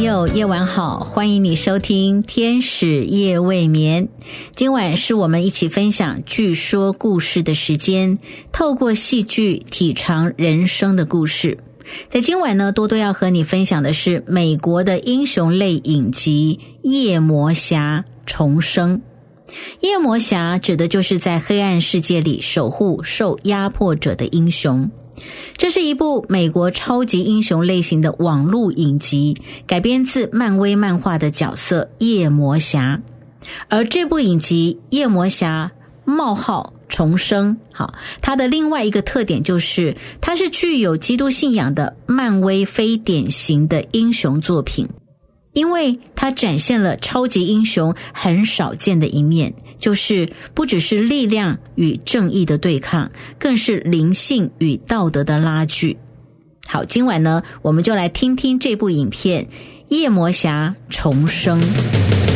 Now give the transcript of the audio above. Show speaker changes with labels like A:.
A: 友，夜晚好，欢迎你收听天使夜未眠。今晚是我们一起分享剧说故事的时间，透过戏剧体尝人生的故事。在今晚呢，多多要和你分享的是美国的英雄类影集《夜魔侠重生》。夜魔侠指的就是在黑暗世界里守护受压迫者的英雄。这是一部美国超级英雄类型的网络影集，改编自漫威漫画的角色夜魔侠。而这部影集夜魔侠重生，它的另外一个特点就是它是具有基督信仰的漫威非典型的英雄作品，因为它展现了超级英雄很少见的一面，就是不只是力量与正义的对抗，更是灵性与道德的拉锯。好，今晚呢，我们就来听听这部影片《夜魔侠重生》。